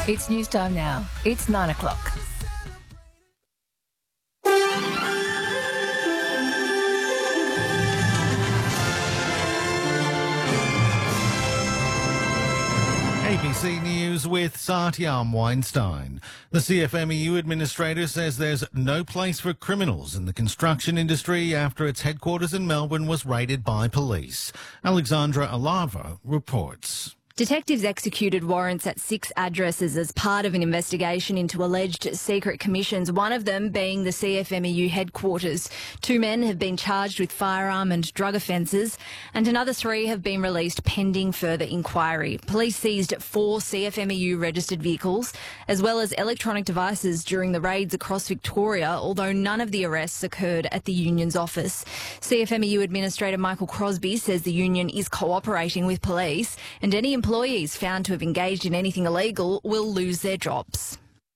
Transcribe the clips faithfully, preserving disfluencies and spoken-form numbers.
It's news time now. It's nine o'clock. A B C News with Satyam Weinstein. The C F M E U administrator says there's no place for criminals in the construction industry after its headquarters in Melbourne was raided by police. Alexandra Alava reports. Detectives executed warrants at six addresses as part of an investigation into alleged secret commissions, one of them being the C F M E U headquarters. Two men have been charged with firearm and drug offences, and another three have been released pending further inquiry. Police seized four C F M E U registered vehicles, as well as electronic devices during the raids across Victoria, although none of the arrests occurred at the union's office. C F M E U Administrator Michael Crosby says the union is cooperating with police, and any employees found to have engaged in anything illegal will lose their jobs.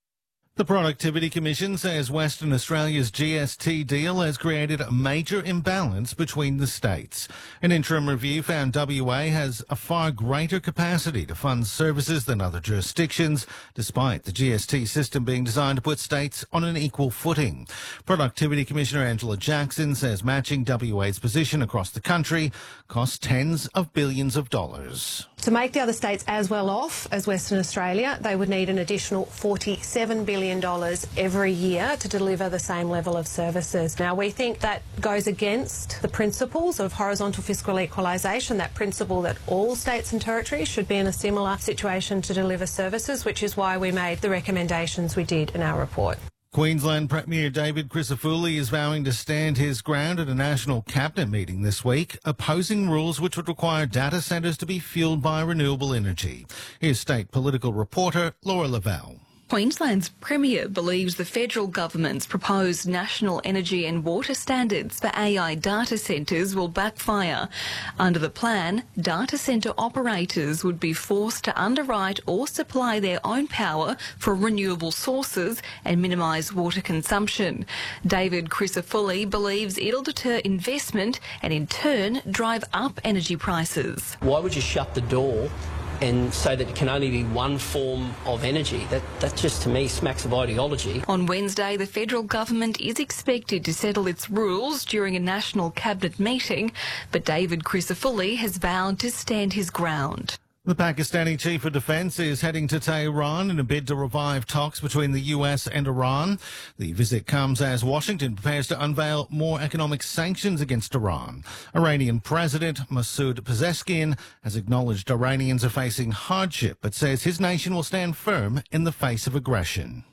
The Productivity Commission says Western Australia's G S T deal has created a major imbalance between the states. An interim review found W A has a far greater capacity to fund services than other jurisdictions, despite the G S T system being designed to put states on an equal footing. Productivity Commissioner Angela Jackson says matching W A's position across the country costs tens of billions of dollars. To make the other states as well off as Western Australia, they would need an additional forty-seven billion dollars every year to deliver the same level of services. Now, we think that goes against the principles of horizontal fiscal equalisation, that principle that all states and territories should be in a similar situation to deliver services, which is why we made the recommendations we did in our report. Queensland Premier David Crisafulli is vowing to stand his ground at a national cabinet meeting this week, opposing rules which would require data centres to be fuelled by renewable energy. Here's state political reporter Laura Lavelle. Queensland's Premier believes the federal government's proposed national energy and water standards for A I data centres will backfire. Under the plan, data centre operators would be forced to underwrite or supply their own power for renewable sources and minimise water consumption. David Crisafulli believes it'll deter investment and in turn drive up energy prices. Why would you shut the door and say that it can only be one form of energy? That, that just, to me, smacks of ideology. On Wednesday, the federal government is expected to settle its rules during a national cabinet meeting, but David Crisafulli has vowed to stand his ground. The Pakistani chief of defence is heading to Tehran in a bid to revive talks between the U S and Iran. The visit comes as Washington prepares to unveil more economic sanctions against Iran. Iranian President Masoud Pezeshkian has acknowledged Iranians are facing hardship, but says his nation will stand firm in the face of aggression.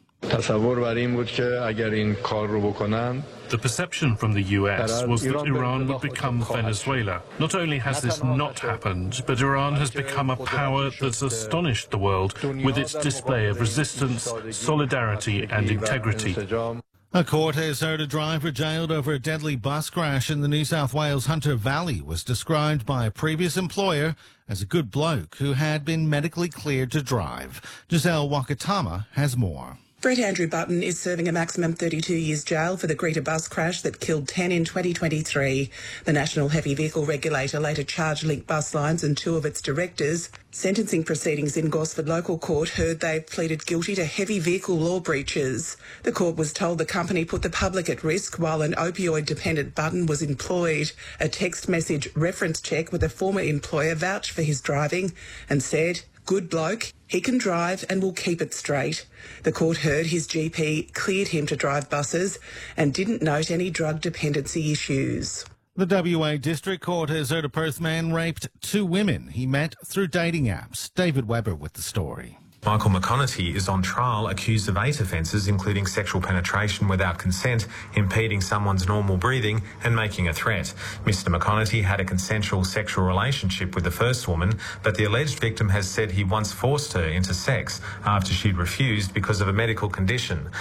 The perception from the U S was that Iran would become Venezuela. Not only has this not happened, but Iran has become a power that's astonished the world with its display of resistance, solidarity and integrity. A court has heard a driver jailed over a deadly bus crash in the New South Wales Hunter Valley was described by a previous employer as a good bloke who had been medically cleared to drive. Giselle Wakatama has more. Brett Andrew Button is serving a maximum thirty-two years jail for the Greta bus crash that killed ten in twenty twenty-three. The National Heavy Vehicle Regulator later charged Link Bus Lines and two of its directors. Sentencing proceedings in Gosford Local Court heard they pleaded guilty to heavy vehicle law breaches. The court was told the company put the public at risk while an opioid-dependent Button was employed. A text message reference check with a former employer vouched for his driving and said, "Good bloke, he can drive and will keep it straight." The court heard his G P cleared him to drive buses and didn't note any drug dependency issues. The W A District Court has heard a Perth man raped two women he met through dating apps. David Webber with the story. Michael McConaughey is on trial accused of eight offences, including sexual penetration without consent, impeding someone's normal breathing and making a threat. Mister McConaughey had a consensual sexual relationship with the first woman, but the alleged victim has said he once forced her into sex after she'd refused because of a medical condition.